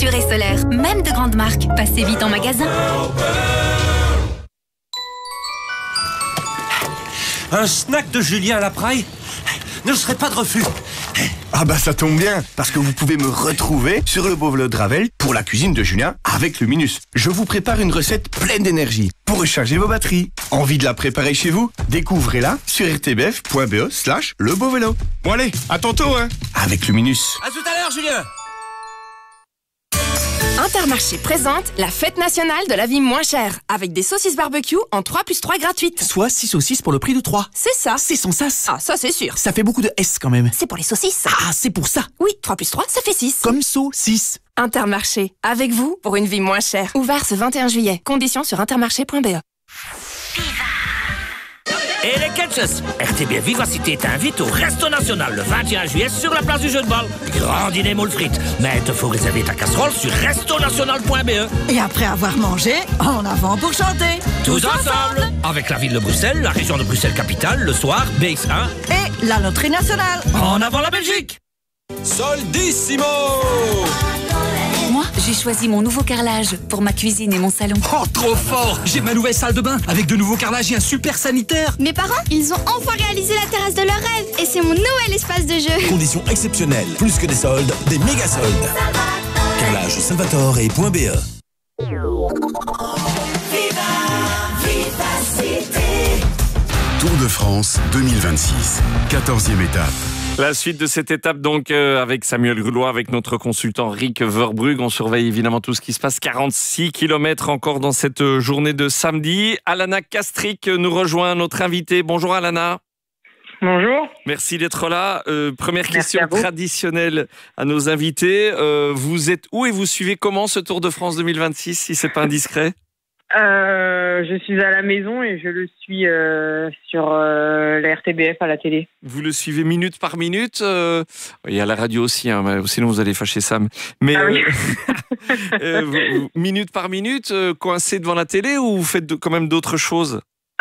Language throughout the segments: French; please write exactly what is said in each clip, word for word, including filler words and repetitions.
voiture et solaire, même de grandes marques. Passez vite en magasin. Un snack de Julien à la Praille ne serait pas de refus. Ah bah ça tombe bien, parce que vous pouvez me retrouver sur le beau vélo de Ravel pour la cuisine de Julien avec Luminus. Je vous prépare une recette pleine d'énergie pour recharger vos batteries. Envie de la préparer chez vous? Découvrez-la sur rtbf.be slash le beau vélo. Bon allez, à tantôt hein, avec Luminus. À tout à l'heure Julien. Intermarché présente la fête nationale de la vie moins chère, avec des saucisses barbecue en trois plus trois gratuites. Soit six saucisses pour le prix de trois. C'est ça. C'est sans sas. Ah, ça c'est sûr. Ça fait beaucoup de S quand même. C'est pour les saucisses. Ah, c'est pour ça. Oui, trois plus trois, ça fait six. Comme saucisse. Intermarché, avec vous pour une vie moins chère. Ouvert ce vingt et un juillet. Conditions sur intermarché point b e. Et les catchers, R T B F Vivacité t'invite au Resto National le vingt et un juillet sur la place du jeu de balle. Grand dîner moule frites. Mais il te faut réserver ta casserole sur resto national point b e. Et après avoir mangé, en avant pour chanter. Tous ensemble, avec la ville de Bruxelles, la région de Bruxelles-Capitale, le soir, B X un. Et la loterie nationale. En avant la Belgique. Soldissimo. Moi, j'ai choisi mon nouveau carrelage pour ma cuisine et mon salon. Oh, trop fort! J'ai ma nouvelle salle de bain avec de nouveaux carrelages et un super sanitaire. Mes parents, ils ont enfin réalisé la terrasse de leur rêve. Et c'est mon nouvel espace de jeu. Conditions exceptionnelles. Plus que des soldes, des méga soldes. Carrelage Salvatore et .be. Tour de France deux mille vingt-six, quatorzième étape. La suite de cette étape donc euh, avec Samuel Grulois, avec notre consultant Rick Verbrugge. On surveille évidemment tout ce qui se passe. quarante-six kilomètres encore dans cette journée de samedi. Alana Kastrick nous rejoint, notre invitée. Bonjour Alana. Bonjour. Merci d'être là. Euh, première Merci question traditionnelle à nos invités. Euh, vous êtes où et vous suivez comment ce Tour de France deux mille vingt-six, si c'est pas indiscret? Euh, je suis à la maison et je le suis euh, sur euh, la R T B F à la télé. Vous le suivez minute par minute euh, il y a la radio aussi, hein, mais sinon vous allez fâcher Sam. Mais ah oui. euh, euh, vous, minute par minute, euh, coincé devant la télé ou vous faites de, quand même d'autres choses?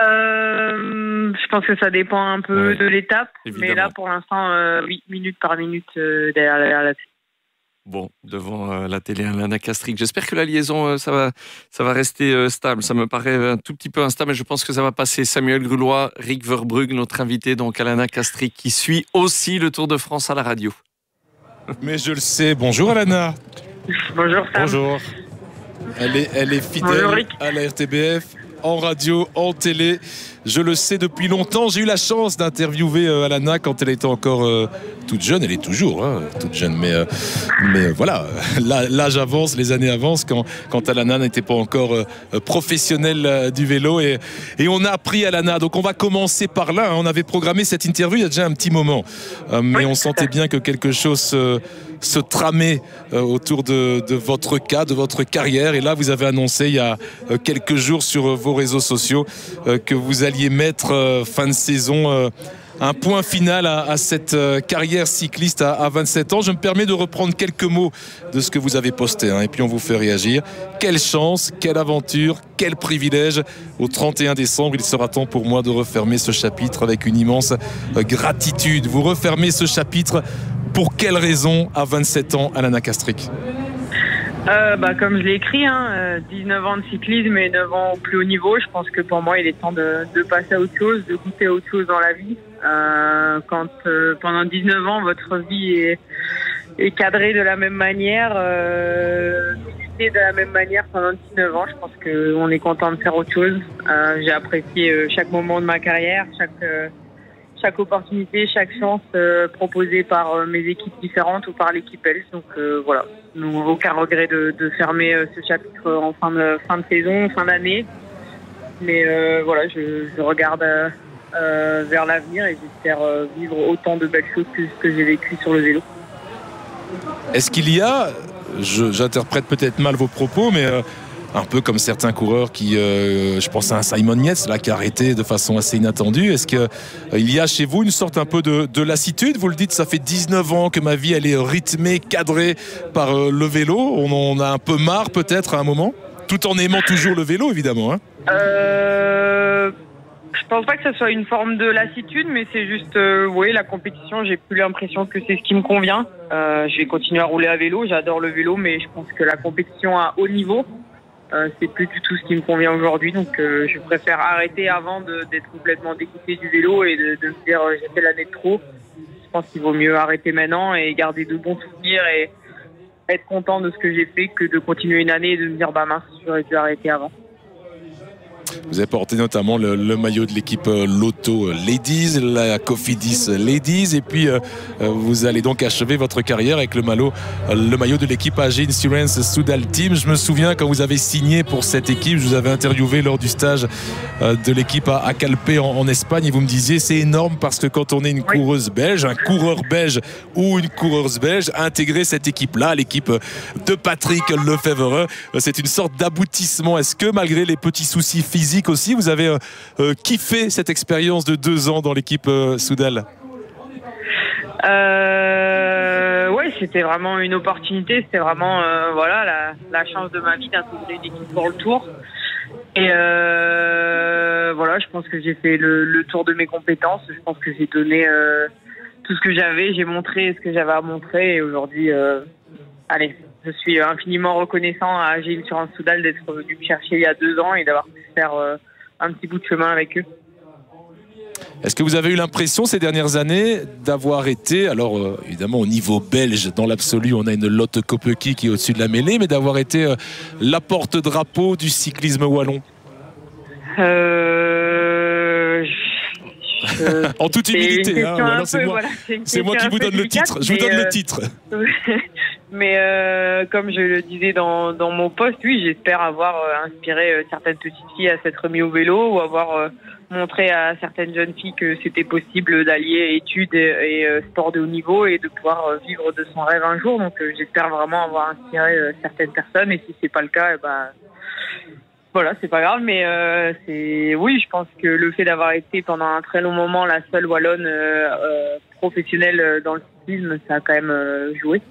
euh, Je pense que ça dépend un peu ouais, de l'étape. Évidemment. Mais là pour l'instant, euh, oui, minute par minute euh, derrière, derrière la télé. Bon, devant euh, la télé, Alana Kastrick. J'espère que la liaison, euh, ça va, ça va rester euh, stable. Ça me paraît un tout petit peu instable, mais je pense que ça va passer. Samuel Grulois, Rick Verbrugge, notre invité, donc Alana Kastrick, qui suit aussi le Tour de France à la radio. Mais je le sais. Bonjour Alana. Bonjour Sam. Bonjour. Elle est, elle est fidèle Bonjour, à la R T B F, en radio, en télé. Je le sais depuis longtemps. J'ai eu la chance d'interviewer euh, Alana quand elle était encore euh, toute jeune. Elle est toujours hein, toute jeune, mais, euh, mais euh, voilà, l'âge avance, les années avancent quand, quand Alana n'était pas encore euh, professionnelle euh, du vélo. Et, et on a appris Alana. Donc on va commencer par là. Hein. On avait programmé cette interview il y a déjà un petit moment. Euh, mais on sentait bien que quelque chose euh, se tramait euh, autour de, de votre cas, de votre carrière. Et là, vous avez annoncé il y a euh, quelques jours sur euh, vos réseaux sociaux euh, que vous alliez mettre euh, fin de saison euh, un point final à, à cette euh, carrière cycliste à, à vingt-sept ans. Je me permets de reprendre quelques mots de ce que vous avez posté hein, et puis on vous fait réagir. Quelle chance, quelle aventure, quel privilège. Au trente et un décembre, il sera temps pour moi de refermer ce chapitre avec une immense euh, gratitude. Vous refermez ce chapitre pour quelle raison à vingt-sept ans, Alana Kastrick? Euh, bah, comme je l'ai écrit, hein, dix-neuf ans de cyclisme et neuf ans au plus haut niveau. Je pense que pour moi, il est temps de, de passer à autre chose, de goûter à autre chose dans la vie. Euh, quand euh, pendant dix-neuf ans, votre vie est, est cadrée de la même manière, euh, militée de la même manière pendant dix-neuf ans, je pense qu'on est content de faire autre chose. Euh, j'ai apprécié euh, chaque moment de ma carrière, chaque... Euh, chaque opportunité, chaque chance euh, proposée par euh, mes équipes différentes ou par l'équipe Else. Donc euh, voilà, nous, aucun regret de, de fermer euh, ce chapitre en fin de, fin de saison, fin d'année. Mais euh, voilà, je, je regarde euh, euh, vers l'avenir et j'espère euh, vivre autant de belles choses que ce que j'ai vécu sur le vélo. Est-ce qu'il y a, je, j'interprète peut-être mal vos propos, mais... Euh, un peu comme certains coureurs qui, euh, je pense à un Simon Yates là, qui a arrêté de façon assez inattendue. Est-ce qu'il euh, y a chez vous une sorte un peu de, de lassitude? Vous le dites, ça fait dix-neuf ans que ma vie elle est rythmée, cadrée par euh, le vélo. On en a un peu marre peut-être à un moment, tout en aimant toujours le vélo évidemment. Hein. Euh, je je pense pas que ce soit une forme de lassitude, mais c'est juste, euh, oui, la compétition, j'ai plus l'impression que c'est ce qui me convient. Euh, je vais continuer à rouler à vélo, j'adore le vélo, mais je pense que la compétition à haut niveau, euh, c'est plus du tout ce qui me convient aujourd'hui. Donc, euh, je préfère arrêter avant de, d'être complètement dégoûté du vélo et de, de me dire euh, j'ai fait l'année de trop. Je pense qu'il vaut mieux arrêter maintenant et garder de bons souvenirs et être content de ce que j'ai fait que de continuer une année et de me dire bah mince, j'aurais dû arrêter avant. Vous avez porté notamment le, le maillot de l'équipe euh, Lotto Ladies, la Cofidis Ladies, et puis euh, vous allez donc achever votre carrière avec le maillot, euh, le maillot de l'équipe A G Insurance Soudal Team. Je me souviens quand vous avez signé pour cette équipe, je vous avais interviewé lors du stage euh, de l'équipe à, à Calpe en, en Espagne, et vous me disiez c'est énorme parce que quand on est une coureuse belge, un coureur belge ou une coureuse belge, intégrer cette équipe-là, l'équipe de Patrick Lefebvre, c'est une sorte d'aboutissement. Est-ce que malgré les petits soucis physiques aussi, vous avez euh, euh, kiffé cette expérience de deux ans dans l'équipe euh, Soudal? euh, Oui, c'était vraiment une opportunité. C'était vraiment euh, voilà, la, la chance de ma vie d'intégrer une équipe pour le Tour. Et euh, voilà, je pense que j'ai fait le, le tour de mes compétences. Je pense que j'ai donné euh, tout ce que j'avais. J'ai montré ce que j'avais à montrer. Et aujourd'hui, euh, allez, je suis infiniment reconnaissant à A G Insurance Soudal d'être venu me chercher il y a deux ans et d'avoir pu faire euh, un petit bout de chemin avec eux. Est-ce que vous avez eu l'impression ces dernières années d'avoir été, alors euh, évidemment au niveau belge, dans l'absolu on a une Lotte Kopecky qui est au-dessus de la mêlée, mais d'avoir été euh, la porte-drapeau du cyclisme wallon? euh... Je... En toute humilité, hein, alors c'est peu, moi, voilà, c'est c'est moi qui vous donne le titre. Je vous donne euh... le titre. Mais euh, comme je le disais dans, dans mon post, oui, j'espère avoir euh, inspiré euh, certaines petites filles à s'être mis au vélo ou avoir euh, montré à certaines jeunes filles que c'était possible d'allier études et, et euh, sport de haut niveau et de pouvoir euh, vivre de son rêve un jour. Donc euh, j'espère vraiment avoir inspiré euh, certaines personnes, et si c'est pas le cas, eh ben, voilà, c'est pas grave. Mais euh, c'est oui, je pense que le fait d'avoir été pendant un très long moment la seule wallonne euh, euh, professionnelle dans le cyclisme, ça a quand même euh, joué.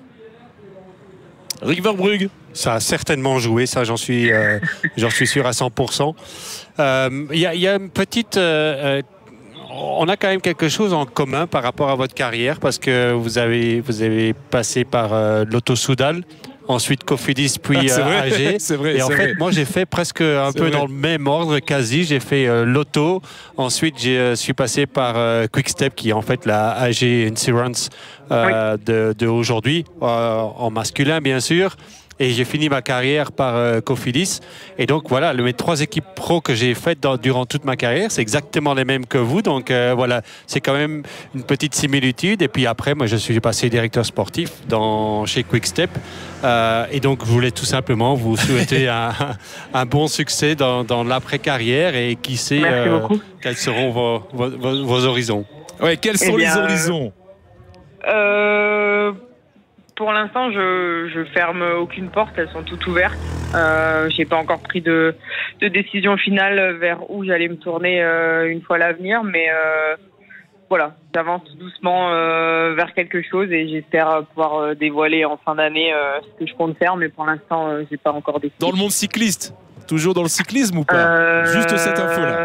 Rick Verbrugge. Ça a certainement joué, ça j'en suis, euh, j'en suis sûr à cent pour cent. Il euh, y, y a une petite... Euh, on a quand même quelque chose en commun par rapport à votre carrière, parce que vous avez, vous avez passé par euh, Lotto Soudal, ensuite Cofidis, puis ah, euh, A G. C'est vrai, et en fait, vrai. moi j'ai fait presque un peu vrai. dans le même ordre, quasi. J'ai fait euh, Lotto, ensuite je euh, suis passé par euh, Quickstep, qui est en fait la A G Insurance euh, oui. de, de aujourd'hui, euh, en masculin bien sûr. Et j'ai fini ma carrière par euh, Cofidis. Et donc voilà, mes trois équipes pro que j'ai faites dans, durant toute ma carrière, c'est exactement les mêmes que vous. Donc euh, voilà, c'est quand même une petite similitude. Et puis après, moi je suis passé directeur sportif dans, chez Quickstep. Euh, et donc je voulais tout simplement vous souhaiter un, un bon succès dans, dans l'après-carrière. Et qui sait euh, quels seront vos, vos, vos horizons. Ouais, quels sont eh bien, les horizons euh... Pour l'instant, je, je ferme aucune porte, elles sont toutes ouvertes. Euh, j'ai pas encore pris de, de décision finale vers où j'allais me tourner euh, une fois l'avenir, mais euh, voilà, j'avance doucement euh, vers quelque chose et j'espère pouvoir euh, dévoiler en fin d'année euh, ce que je compte faire, mais pour l'instant, euh, j'ai pas encore décidé. Dans le monde cycliste, toujours dans le cyclisme ou pas euh... Juste cette info-là.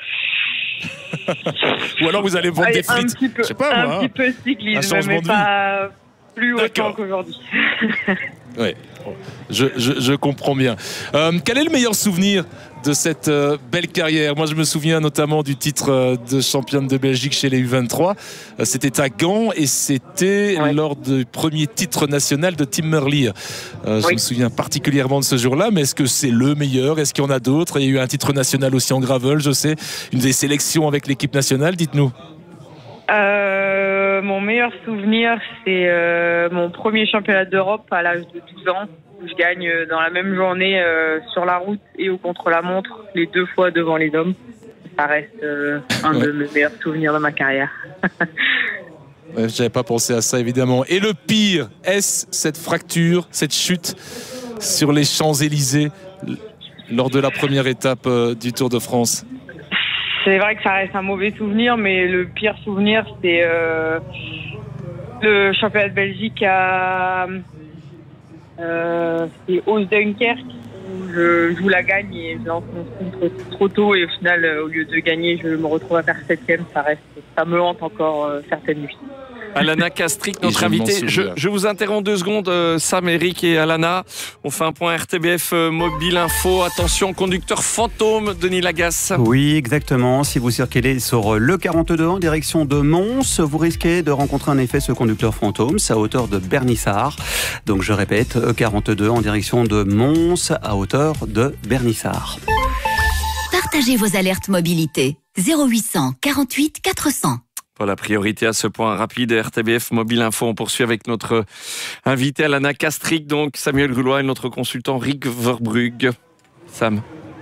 Ou alors vous allez vendre Allez, des frites. Un petit peu, je sais pas, un moi, petit peu cyclisme, mais pas plus autant qu'aujourd'hui. Oui, je, je, je comprends bien. Euh, quel est le meilleur souvenir de cette euh, belle carrière? Moi, je me souviens notamment du titre euh, de championne de Belgique chez les U vingt-trois. Euh, c'était à Gand et c'était ouais. lors du premier titre national de Tim Merlier. Euh, je oui. me souviens particulièrement de ce jour-là, mais est-ce que c'est le meilleur? Est-ce qu'il y en a d'autres? Il y a eu un titre national aussi en gravel, je sais, une des sélections avec l'équipe nationale. Dites-nous. Euh, mon meilleur souvenir, c'est euh, mon premier championnat d'Europe à l'âge de douze ans. Où je gagne dans la même journée euh, sur la route et au contre-la-montre, les deux fois devant les hommes. Ça reste euh, un ouais. de mes meilleurs souvenirs de ma carrière. Ouais, j'avais pas pensé à ça, évidemment. Et le pire, est-ce cette fracture, cette chute sur les Champs-Élysées lors de la première étape euh, du Tour de France? C'est vrai que ça reste un mauvais souvenir, mais le pire souvenir, c'est euh, le championnat de Belgique à euh, c'est Dunkerque, où je joue la gagne et je lance mon sprint trop, trop tôt et au final, au lieu de gagner, je me retrouve à faire septième. Ça reste, ça me hante encore euh, certaines nuits. Alana Kastrick, notre invitée. Je, je vous interromps deux secondes, euh, Sam, Eric et Alana. On fait un point R T B F euh, Mobile Info. Attention, conducteur fantôme, Denis Lagasse. Oui, exactement. Si vous circulez sur le quarante-deux en direction de Mons, vous risquez de rencontrer en effet ce conducteur fantôme. C'est à hauteur de Bernissart. Donc je répète, E quarante-deux en direction de Mons, à hauteur de Bernissart. Partagez vos alertes mobilité. zéro huit cent quarante-huit quatre cents. Voilà, priorité à ce point rapide. R T B F Mobile Info, on poursuit avec notre invité Alana Kastrick, donc Samuel Grulois et notre consultant Rick Verbrugge. Sam.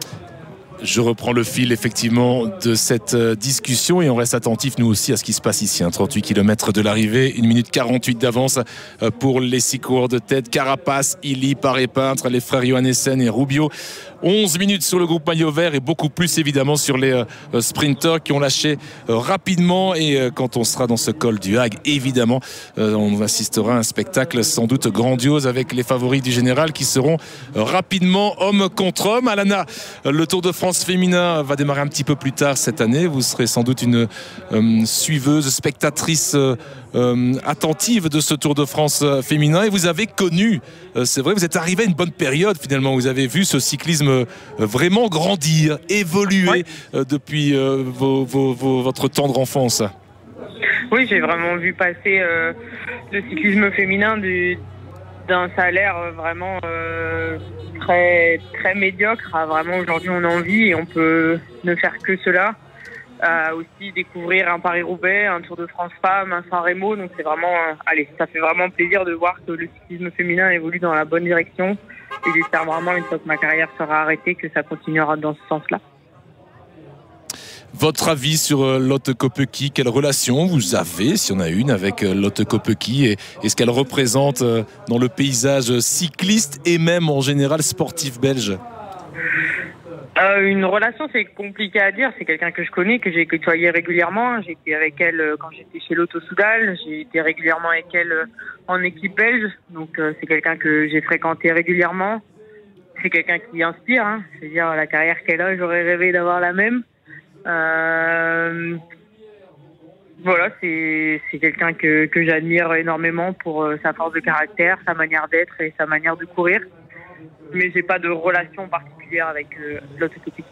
Je reprends le fil effectivement de cette discussion et on reste attentif nous aussi à ce qui se passe ici. Hein. trente-huit kilomètres de l'arrivée, une minute quarante-huit d'avance pour les six coureurs de tête. Carapace, Illy, Paré-Peintre, les frères Johannessen et Rubio. onze minutes sur le groupe maillot vert et beaucoup plus évidemment sur les euh, sprinters qui ont lâché euh, rapidement. Et euh, quand on sera dans ce col du Hague, évidemment, euh, on assistera à un spectacle sans doute grandiose avec les favoris du général qui seront euh, rapidement homme contre homme. Alana, euh, le Tour de France féminin va démarrer un petit peu plus tard cette année. Vous serez sans doute une euh, suiveuse, spectatrice euh, euh, attentive de ce Tour de France euh, féminin. Et vous avez connu, euh, c'est vrai, vous êtes arrivé à une bonne période finalement. Vous avez vu ce cyclisme euh, vraiment grandir, évoluer oui. euh, depuis euh, vos, vos, vos, votre tendre enfance. Oui, j'ai vraiment vu passer euh, le cyclisme féminin du, d'un salaire vraiment euh, très, très médiocre à vraiment aujourd'hui on a envie et on peut ne faire que cela. Euh, aussi découvrir un Paris-Roubaix, un Tour de France Femmes, un San Remo. Donc c'est vraiment, euh, allez, ça fait vraiment plaisir de voir que le cyclisme féminin évolue dans la bonne direction. Et j'espère vraiment, une fois que ma carrière sera arrêtée, que ça continuera dans ce sens-là. Votre avis sur euh, Lotte Kopecky, quelle relation vous avez, si on a une, avec euh, Lotte Kopecky et, et ce qu'elle représente euh, dans le paysage cycliste et même en général sportif belge? Euh, une relation, c'est compliqué à dire. C'est quelqu'un que je connais, que j'ai côtoyé régulièrement. J'ai été avec elle euh, quand j'étais chez Lotto Soudal. J'ai été régulièrement avec elle euh, en équipe belge. Donc euh, c'est quelqu'un que j'ai fréquenté régulièrement. C'est quelqu'un qui inspire. Hein. C'est-à-dire la carrière qu'elle a, j'aurais rêvé d'avoir la même. Euh... Voilà, c'est, c'est quelqu'un que, que j'admire énormément pour euh, sa force de caractère, sa manière d'être et sa manière de courir. Mais j'ai pas de relation particulière avec euh, Lotte Kopecky.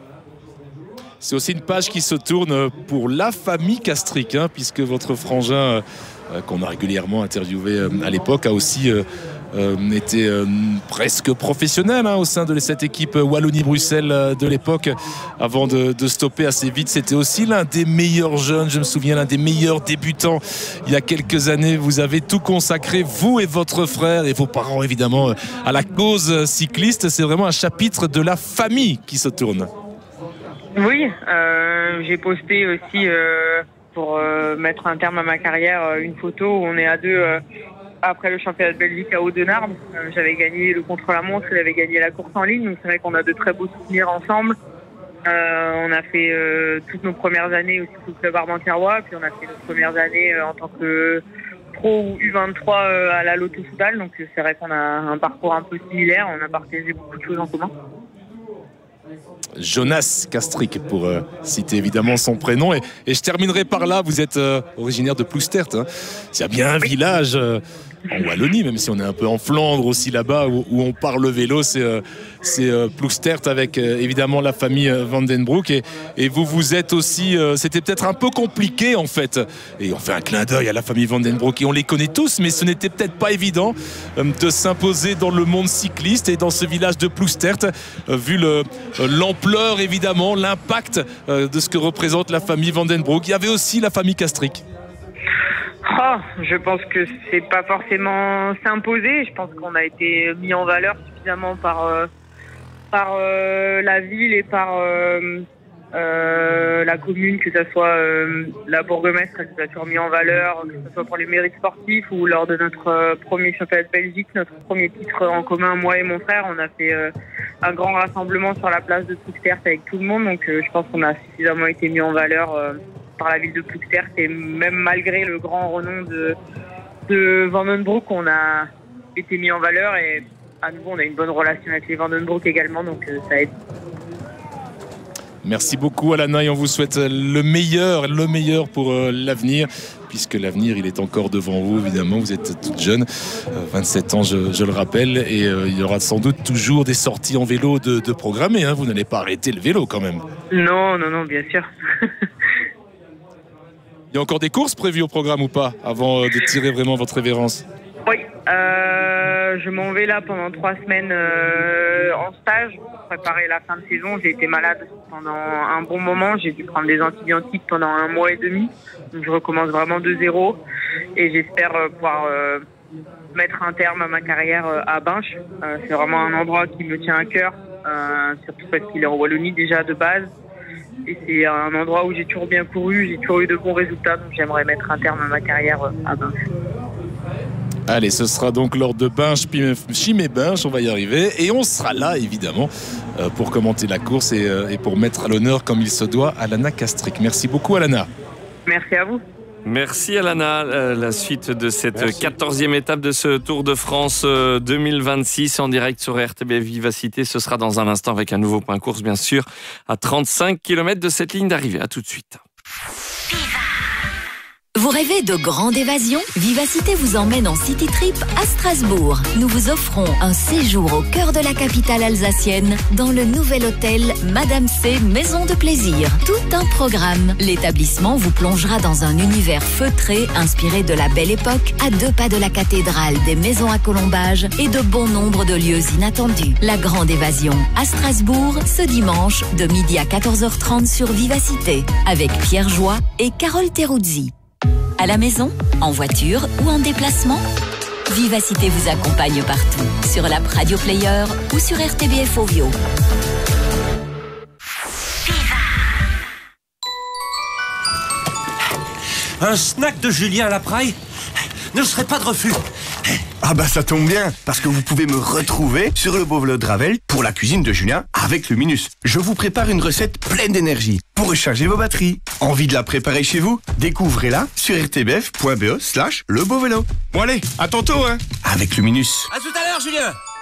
C'est aussi une page qui se tourne pour la famille Kastrick, hein, puisque votre frangin, euh, qu'on a régulièrement interviewé euh, à l'époque, a aussi euh, euh, été euh, presque professionnel hein, au sein de cette équipe Wallonie-Bruxelles euh, de l'époque, avant de, de stopper assez vite. C'était aussi l'un des meilleurs jeunes, je me souviens, l'un des meilleurs débutants il y a quelques années. Vous avez tout consacré, vous et votre frère et vos parents évidemment, à la cause cycliste. C'est vraiment un chapitre de la famille qui se tourne. Oui, euh, j'ai posté aussi euh, pour euh, mettre un terme à ma carrière une photo où on est à deux euh, après le championnat de Belgique à Audenarde. Euh, j'avais gagné le contre-la-montre, j'avais gagné la course en ligne, donc c'est vrai qu'on a de très beaux souvenirs ensemble. Euh, on a fait euh, toutes nos premières années aussi sous le club Armentières-Rois, puis on a fait nos premières années euh, en tant que pro ou U vingt-trois euh, à la Lotto Soudal, donc c'est vrai qu'on a un parcours un peu similaire, on a partagé beaucoup de choses en commun. Jonas Kastrick pour euh, citer évidemment son prénom et, et je terminerai par là. Vous êtes euh, originaire de Ploustert, hein. Il y a bien un village euh, en Wallonie, même si on est un peu en Flandre aussi là-bas où, où on parle le vélo, c'est euh, c'est euh, Ploustert avec euh, évidemment la famille euh, Van den Broek et, et vous vous êtes aussi euh, c'était peut-être un peu compliqué en fait et on fait un clin d'œil à la famille Van den Broek et on les connaît tous, mais ce n'était peut-être pas évident euh, de s'imposer dans le monde cycliste et dans ce village de Ploustert euh, vu le, euh, l'ampleur évidemment, l'impact euh, de ce que représente la famille Van den Broek. Il y avait aussi la famille Kastrick. Oh, je pense que c'est pas forcément s'imposer. Je pense qu'on a été mis en valeur suffisamment par euh, par euh, la ville et par euh, euh, la commune, que ce soit euh, la bourgmestre, elle nous a toujours mis en valeur, que ce soit pour les mérites sportifs ou lors de notre euh, premier championnat de Belgique, notre premier titre en commun, moi et mon frère, on a fait euh, un grand rassemblement sur la place de Ploustert avec tout le monde. Donc euh, je pense qu'on a suffisamment été mis en valeur euh, par la ville de Ploustert et même malgré le grand renom de, de Van den Broek, on a été mis en valeur et à nouveau, on a une bonne relation avec les Vandenbroek également, donc euh, ça aide. Merci beaucoup Alana et on vous souhaite le meilleur, le meilleur pour euh, l'avenir, puisque l'avenir il est encore devant vous évidemment, vous êtes toute jeune, euh, vingt-sept ans je, je le rappelle, et euh, il y aura sans doute toujours des sorties en vélo de, de programmées, hein. Vous n'allez pas arrêter le vélo quand même. Non, non, non, bien sûr. Il y a encore des courses prévues au programme ou pas, avant euh, de tirer vraiment votre révérence? Oui, euh, je m'en vais là pendant trois semaines euh, en stage pour préparer la fin de saison. J'ai été malade pendant un bon moment. J'ai dû prendre des antibiotiques pendant un mois et demi. Donc je recommence vraiment de zéro et j'espère euh, pouvoir euh, mettre un terme à ma carrière euh, à Binche. Euh, c'est vraiment un endroit qui me tient à cœur, euh, surtout parce qu'il est en Wallonie déjà de base. Et c'est un endroit où j'ai toujours bien couru, j'ai toujours eu de bons résultats. Donc j'aimerais mettre un terme à ma carrière euh, à Binche. Allez, ce sera donc lors de Binche, Chimay Binche, on va y arriver. Et on sera là, évidemment, euh, pour commenter la course et, euh, et pour mettre à l'honneur, comme il se doit, Alana Kastrick. Merci beaucoup, Alana. Merci à vous. Merci Alana. Euh, la suite de cette quatorzième étape de ce Tour de France euh, deux mille vingt-six en direct sur R T B F Vivacité. Ce sera dans un instant avec un nouveau point course, bien sûr, à trente-cinq kilomètres de cette ligne d'arrivée. À tout de suite. Vous rêvez de grande évasion? Vivacité vous emmène en City Trip à Strasbourg. Nous vous offrons un séjour au cœur de la capitale alsacienne dans le nouvel hôtel Madame C Maison de Plaisir. Tout un programme. L'établissement vous plongera dans un univers feutré inspiré de la Belle Époque, à deux pas de la cathédrale, des maisons à colombages et de bon nombre de lieux inattendus. La grande évasion à Strasbourg ce dimanche de midi à quatorze heures trente sur Vivacité avec Pierre Joie et Carole Teruzzi. À la maison, en voiture ou en déplacement, Vivacité vous accompagne partout, sur l'app Radio Player ou sur R T B F Ovio. Un snack de Julien Lapraille ne serait pas de refus. Ah bah ça tombe bien, parce que vous pouvez me retrouver sur le Beauvelot de Ravel pour la cuisine de Julien avec Luminus. Je vous prépare une recette pleine d'énergie pour recharger vos batteries. Envie de la préparer chez vous? Découvrez-la sur rtbf point be slash le Beauvelot. Bon allez, à tantôt hein, avec Luminus. À tout à l'heure Julien.